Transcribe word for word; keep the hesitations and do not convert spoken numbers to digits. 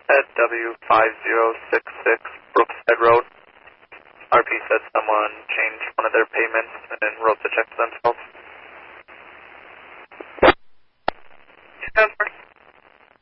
at W five zero six six Brookside Road. R P said someone changed one of their payments and then wrote the check to themselves.